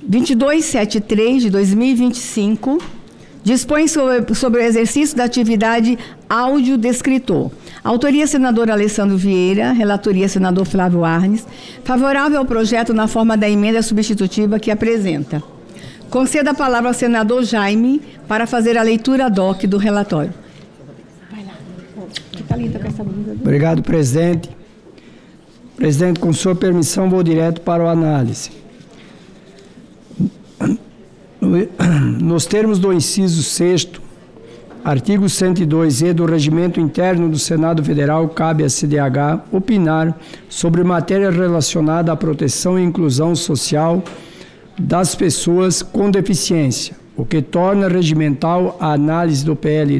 2273 de 2025 dispõe sobre o exercício da atividade audiodescritor. Autoria, senador Alessandro Vieira. Relatoria, senador Flávio Arnes. Favorável ao projeto na forma da emenda substitutiva que apresenta. Conceda a palavra ao senador Jaime para fazer a leitura doc do relatório. Vai lá. Obrigado, presidente. Presidente, com sua permissão, vou direto para a análise. Nos termos do inciso 6º, artigo 102-E do Regimento Interno do Senado Federal, cabe à CDH opinar sobre matéria relacionada à proteção e inclusão social das pessoas com deficiência, o que torna regimental a análise do PL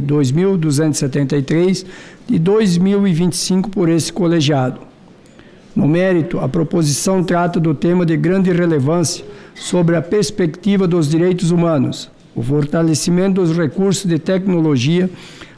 2273 de 2025 por esse colegiado. No mérito, a proposição trata do tema de grande relevância sobre a perspectiva dos direitos humanos, o fortalecimento dos recursos de tecnologia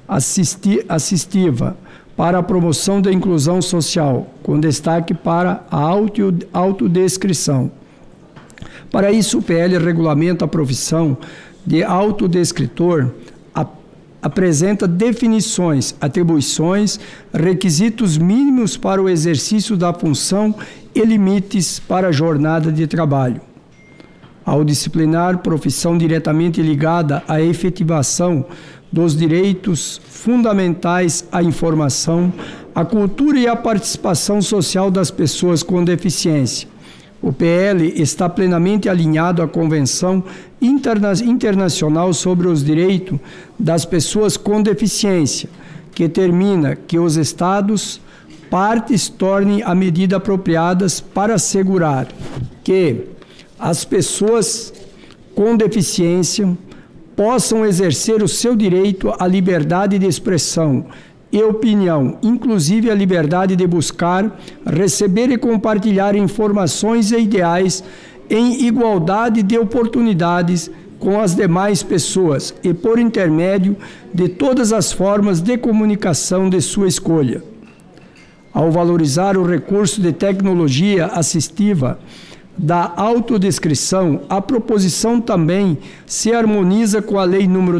assistiva para a promoção da inclusão social, com destaque para a autodescrição. Para isso, o PL regulamenta a profissão de autodescritor, apresenta definições, atribuições, requisitos mínimos para o exercício da função e limites para a jornada de trabalho. Ao disciplinar profissão diretamente ligada à efetivação dos direitos fundamentais à informação, à cultura e à participação social das pessoas com deficiência. O PL está plenamente alinhado à Convenção Internacional sobre os Direitos das Pessoas com Deficiência, que determina que os Estados partes tornem a medida apropriadas para assegurar que as pessoas com deficiência possam exercer o seu direito à liberdade de expressão e opinião, inclusive a liberdade de buscar, receber e compartilhar informações e ideais em igualdade de oportunidades com as demais pessoas e por intermédio de todas as formas de comunicação de sua escolha. Ao valorizar o recurso de tecnologia assistiva da autodescrição, a proposição também se harmoniza com a Lei nº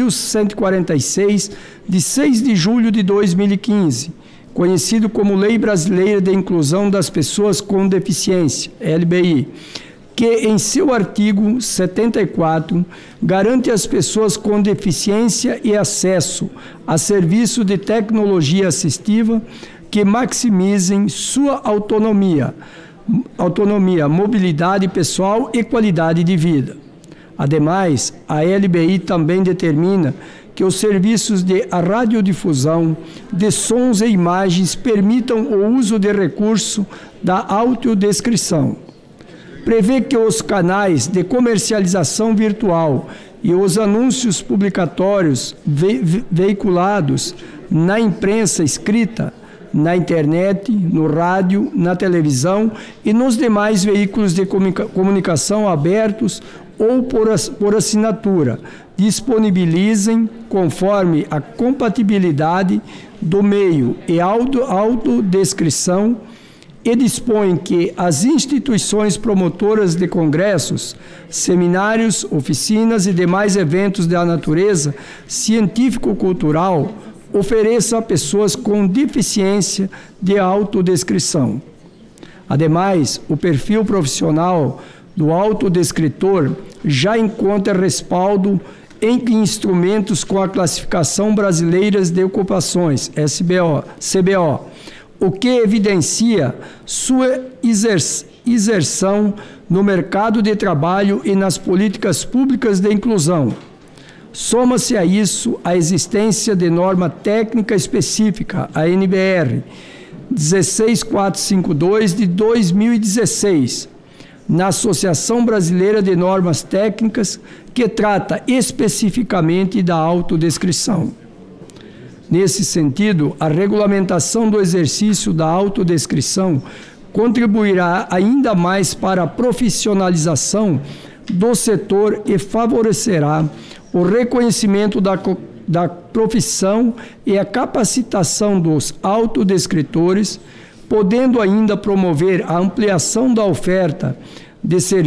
13.146, de 6 de julho de 2015, conhecido como Lei Brasileira de Inclusão das Pessoas com Deficiência, LBI, que em seu artigo 74 garante às pessoas com deficiência e acesso a serviço de tecnologia assistiva que maximizem sua autonomia, mobilidade pessoal e qualidade de vida. Ademais, a LBI também determina que os serviços de radiodifusão de sons e imagens permitam o uso de recurso da autodescrição. Prevê que os canais de comercialização virtual e os anúncios publicatórios veiculados na imprensa escrita, na internet, no rádio, na televisão e nos demais veículos de comunicação abertos ou por assinatura, disponibilizem, conforme a compatibilidade do meio e autodescrição, e dispõem que as instituições promotoras de congressos, seminários, oficinas e demais eventos da natureza científico-cultural ofereçam a pessoas com deficiência de autodescrição. Ademais, o perfil profissional do autodescritor já encontra respaldo em instrumentos com a Classificação Brasileira de Ocupações, CBO, o que evidencia sua inserção no mercado de trabalho e nas políticas públicas de inclusão. Soma-se a isso a existência de norma técnica específica, a NBR 16452 de 2016, na Associação Brasileira de Normas Técnicas, que trata especificamente da autodescrição. Nesse sentido, a regulamentação do exercício da autodescrição contribuirá ainda mais para a profissionalização do setor e favorecerá o reconhecimento da profissão e a capacitação dos autodescritores, podendo ainda promover a ampliação da oferta de serviços